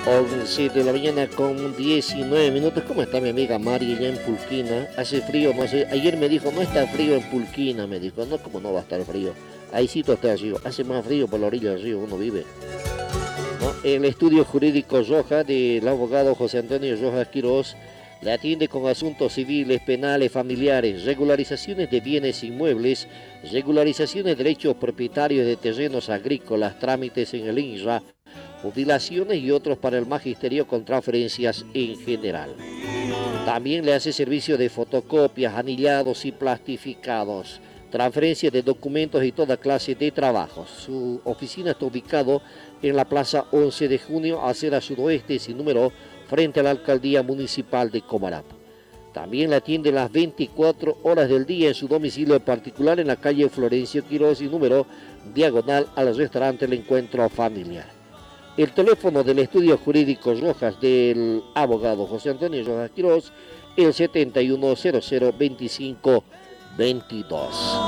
11 de la mañana con 19 minutos. ¿Cómo está mi amiga Mari allá en Pulquina? ¿Hace frío? No sé. Ayer me dijo, no está frío en Pulquina, me dijo. No, ¿cómo no va a estar frío? Ahí sí está el río. Hace más frío por la orilla del río, uno vive. ¿No? El estudio jurídico Roja del abogado José Antonio Rojas Quiroz le atiende con asuntos civiles, penales, familiares, regularizaciones de bienes inmuebles, regularizaciones de derechos propietarios de terrenos agrícolas, trámites en el INRA, jubilaciones y otros para el magisterio con transferencias en general. También le hace servicio de fotocopias, anillados y plastificados, transferencias de documentos y toda clase de trabajos. Su oficina está ubicado en la Plaza 11 de Junio, acera sudoeste, sin número, frente a la Alcaldía Municipal de Comarapa. También la atiende las 24 horas del día en su domicilio particular en la calle Florencio Quiroz, sin número, diagonal al restaurante El Encuentro Familiar. El teléfono del estudio jurídico Rojas del abogado José Antonio Rojas Quiroz, el 71002522.